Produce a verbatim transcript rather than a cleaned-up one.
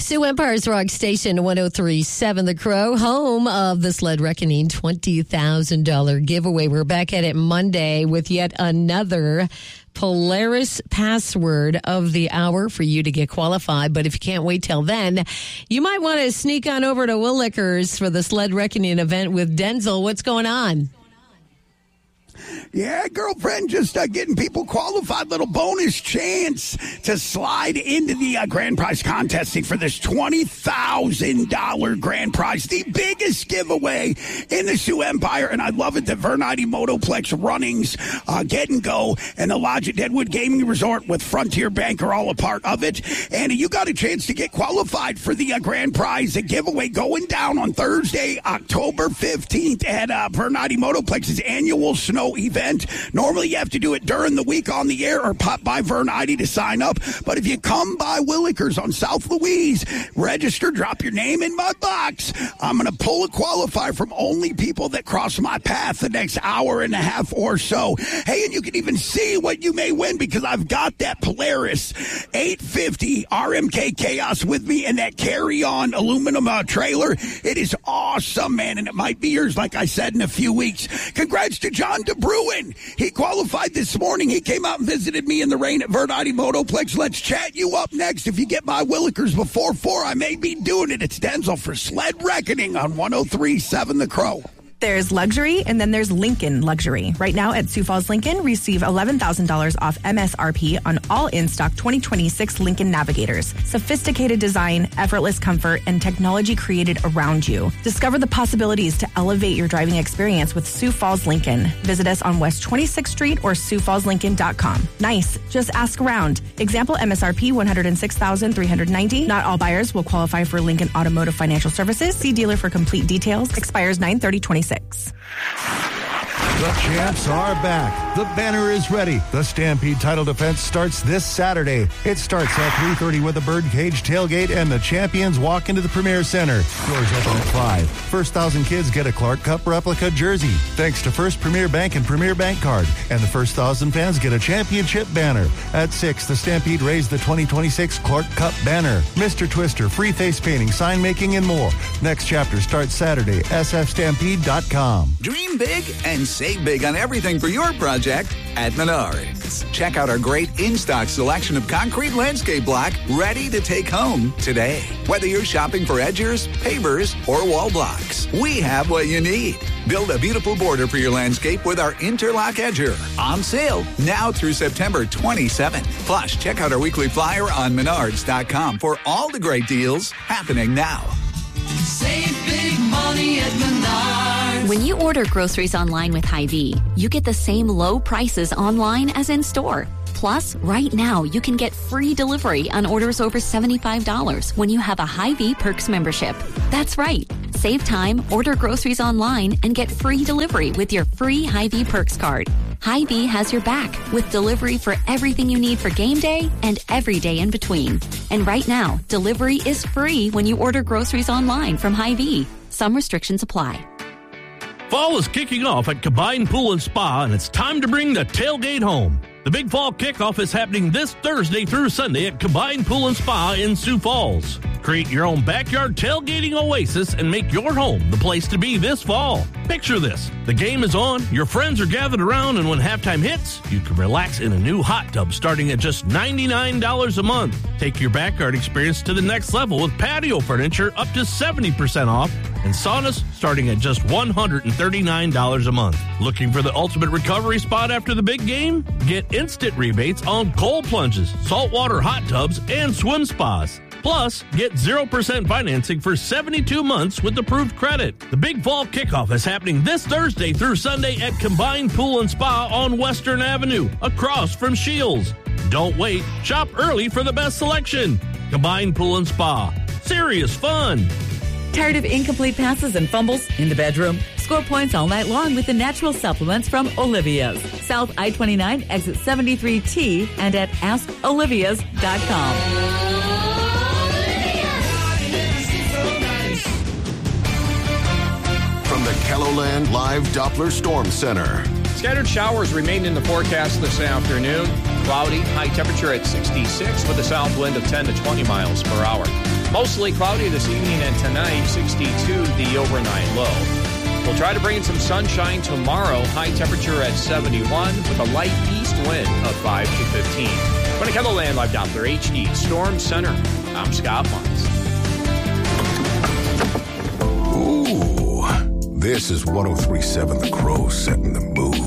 Sioux Empire's Rock Station one oh three point seven The Crow, home of the Sled Reckoning twenty thousand dollars giveaway. We're back at it Monday with yet another Polaris password of the hour for you to get qualified. But if you can't wait till then, you might want to sneak on over to Willikers for the Sled Reckoning event with Denzel. What's going on? Yeah, girlfriend, just uh, getting people qualified. Little bonus chance to slide into the uh, grand prize contesting for this twenty thousand dollars grand prize, the biggest giveaway in the Sioux Empire. And I love it that Vernite Motoplex Runnings, uh, Get and Go, and the Lodge at Deadwood Gaming Resort with Frontier Bank are all a part of it. And you got a chance to get qualified for the uh, grand prize, a giveaway going down on Thursday, October fifteenth at uh, Vernite Motoplex's annual snow event. Normally you have to do it during the week on the air or pop by Vernite to sign up. But if you come by Willikers on South Louise, register, drop your name in my box. I'm going to pull a qualifier from only people that cross my path the next hour and a half or so. Hey, and you can even see what you may win because I've got that Polaris eight fifty R M K Chaos with me and that carry-on aluminum uh, trailer. It is awesome, man, and it might be yours, like I said, in a few weeks. Congrats to John DeBruin. He qualified this morning. He came out and visited me in the rain at Vernite Motoplex. Let's chat you up next. If you get by Willikers before four, I may be doing it. It's Denzel for Sled Reckoning on one oh three point seven The Crow. There's luxury, and then there's Lincoln Luxury. Right now at Sioux Falls Lincoln, receive eleven thousand dollars off M S R P on all in-stock twenty twenty-six Lincoln Navigators. Sophisticated design, effortless comfort, and technology created around you. Discover the possibilities to elevate your driving experience with Sioux Falls Lincoln. Visit us on West twenty-sixth Street or sioux falls lincoln dot com. Nice. Just ask around. Example M S R P one hundred six thousand three hundred ninety dollars. Not all buyers will qualify for Lincoln Automotive Financial Services. See dealer for complete details. Expires nine thirty twenty-six. The champs are back. The banner is ready. The Stampede title defense starts this Saturday. It starts at three thirty with a birdcage tailgate, and the champions walk into the Premier Center. Doors open at five. First thousand kids get a Clark Cup replica jersey, thanks to First Premier Bank and Premier Bank Card. And the first thousand fans get a championship banner. At six, the Stampede raised the twenty twenty-six Clark Cup banner. Mister Twister, free face painting, sign making, and more. Next chapter starts Saturday. S F stampede dot com. Dream big and save big on everything for your project at Menards. Check out our great in-stock selection of concrete landscape block ready to take home today. Whether you're shopping for edgers, pavers, or wall blocks, we have what you need. Build a beautiful border for your landscape with our Interlock Edger. On sale now through September twenty-seventh. Plus, check out our weekly flyer on menards dot com for all the great deals happening now. Save big money at Menards. When you order groceries online with Hy-Vee, you get the same low prices online as in store. Plus, right now, you can get free delivery on orders over seventy-five dollars when you have a Hy-Vee Perks membership. That's right. Save time, order groceries online, and get free delivery with your free Hy-Vee Perks card. Hy-Vee has your back with delivery for everything you need for game day and every day in between. And right now, delivery is free when you order groceries online from Hy-Vee. Some restrictions apply. Fall is kicking off at Combined Pool and Spa, and it's time to bring the tailgate home. The Big Fall Kickoff is happening this Thursday through Sunday at Combined Pool and Spa in Sioux Falls. Create your own backyard tailgating oasis and make your home the place to be this fall. Picture this. The game is on, your friends are gathered around, and when halftime hits, you can relax in a new hot tub starting at just ninety-nine dollars a month. Take your backyard experience to the next level with patio furniture up to seventy percent off and saunas starting at just one hundred thirty-nine dollars a month. Looking for the ultimate recovery spot after the big game? Get instant rebates on cold plunges, saltwater hot tubs, and swim spas. Plus, get zero percent financing for seventy-two months with approved credit. The Big Fall Kickoff is happening this Thursday through Sunday at Combined Pool and Spa on Western Avenue, across from Shields. Don't wait. Shop early for the best selection. Combined Pool and Spa. Serious fun. Tired of incomplete passes and fumbles in the bedroom? Score points all night long with the natural supplements from Olivia's. South I twenty-nine, exit seventy-three T, and at ask olivias dot com. From the Kelloland Live Doppler Storm Center. Scattered showers remain in the forecast this afternoon. Cloudy, high temperature at sixty-six with a south wind of ten to twenty miles per hour. Mostly cloudy this evening and tonight, sixty-two the overnight low. We'll try to bring in some sunshine tomorrow. High temperature at seventy-one with a light east wind of five to fifteen. From the KENOLAND Live Doppler H D Storm Center, I'm Scott Munz. Ooh, this is one oh three point seven The Crow setting the mood.